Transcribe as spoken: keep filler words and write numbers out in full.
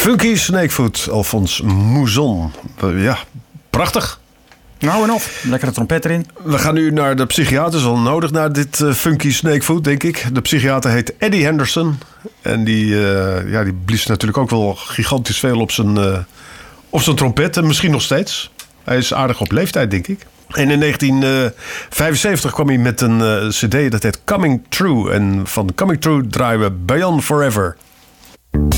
Funky Snakefoot, Alphonse Mouzon. Ja, prachtig. Nou en of. Lekkere trompet erin. We gaan nu naar de psychiater. Is al nodig naar dit uh, Funky Snakefoot, denk ik. De psychiater heet Eddie Henderson. En die, uh, ja, die blies natuurlijk ook wel gigantisch veel op zijn, uh, op zijn trompet. En misschien nog steeds. Hij is aardig op leeftijd, denk ik. En in negentien vijfenzeventig kwam hij met een uh, cd dat heet Coming True. En van Coming True draaien we Beyond Forever.